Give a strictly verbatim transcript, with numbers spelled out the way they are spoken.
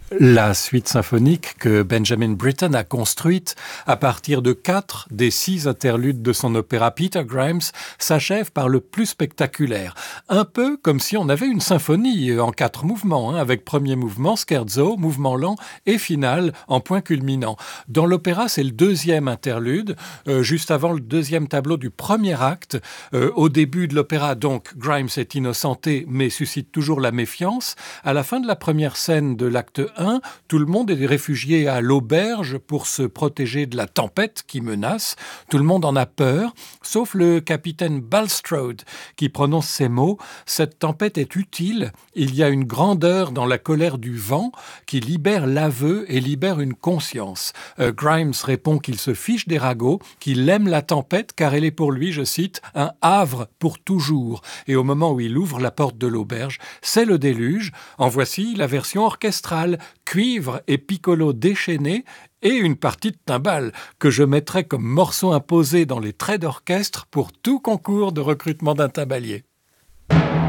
La suite symphonique que Benjamin Britten a construite à partir de quatre des six interludes de son opéra Peter Grimes s'achève par le plus spectaculaire. Un peu comme si on avait une symphonie en quatre mouvements, hein, avec premier mouvement, scherzo, mouvement lent et finale en point culminant. Dans l'opéra, c'est le deuxième interlude, euh, juste avant le deuxième tableau du premier acte. Euh, au début de l'opéra, donc, Grimes est innocenté mais suscite toujours la méfiance. À la fin de la première scène de l'acte un, tout le monde est réfugié à l'auberge pour se protéger de la tempête qui menace. Tout le monde en a peur, sauf le capitaine Bulstrode qui prononce ces mots. Cette tempête est utile. Il y a une grandeur dans la colère du vent qui libère l'aveu et libère une conscience. Euh, Grimes répond qu'il se fiche des ragots, qu'il aime la tempête car elle est pour lui, je cite, un havre pour toujours. Et au moment où il ouvre la porte de l'auberge, c'est le déluge. En voici la version orchestrale. Cuivre et piccolo déchaînés et une partie de timbale que je mettrai comme morceau imposé dans les traits d'orchestre pour tout concours de recrutement d'un timbalier.